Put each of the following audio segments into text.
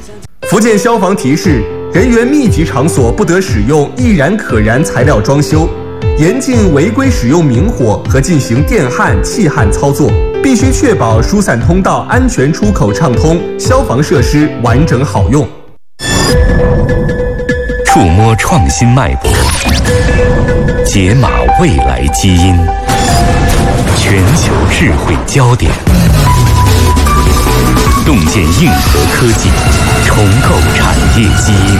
福建消防提示：人员密集场所不得使用易燃可燃材料装修，严禁违规使用明火和进行电焊、气焊操作，必须确保疏散通道安全出口畅通，消防设施完整好用。 触摸创新脉搏，解码未来基因，全球智慧焦点，洞见硬核科技，重构产业基因，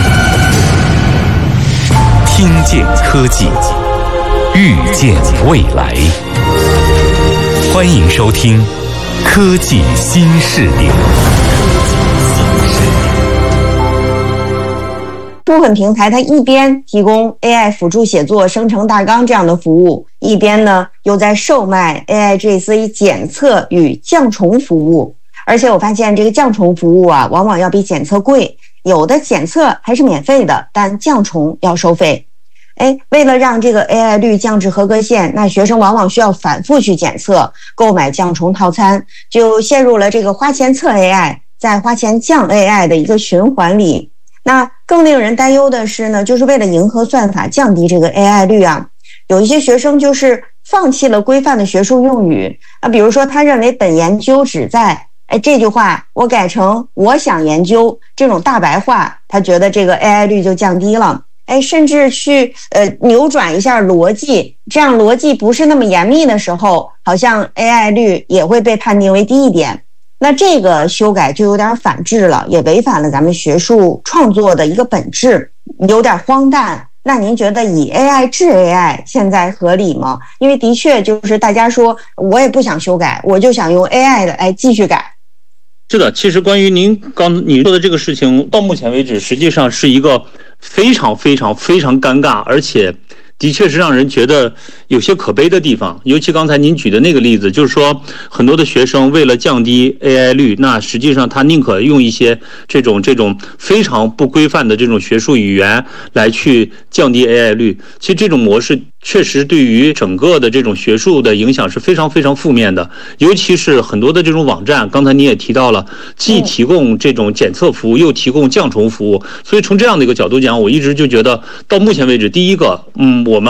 听见科技，预见未来。欢迎收听《科技新视点》。 部分平台它一边提供 AI 辅助写作、生成大纲这样的服务，一边呢又在售卖 AIGC 检测与降重服务。而且我发现这个降重服务啊，往往要比检测贵，有的检测还是免费的，但降重要收费。为了让这个 AI 率降至合格线，那学生往往需要反复去检测，购买降重套餐，就陷入了这个花钱测 AI 再花钱降 AI 的一个循环里。那更令人担忧的是呢，就是为了迎合算法降低这个 AI 率啊，有一些学生就是放弃了规范的学术用语啊，比如说他认为本研究旨在这句话我改成我想研究，这种大白话，他觉得这个 AI 率就降低了。甚至去扭转一下逻辑，这样逻辑不是那么严密的时候，好像 AI 率也会被判定为低一点。那这个修改就有点反制了，也违反了咱们学术创作的一个本质，有点荒诞。那您觉得以 AI 治 AI 现在合理吗？因为的确就是大家说我也不想修改，我就想用 AI 的继续改。 是的，其实关于你说的这个事情，到目前为止实际上是一个非常尴尬，而且的确是让人觉得有些可悲的地方。尤其刚才您举的那个例子，就是说很多的学生为了降低 AI 率，那实际上他宁可用一些这种非常不规范的这种学术语言来去降低 AI 率。其实这种模式确实对于整个的这种学术的影响是非常负面的，尤其是很多的这种网站，刚才你也提到了，既提供这种检测服务，又提供降重服务，所以从这样的一个角度讲，我一直就觉得到目前为止，第一个，我们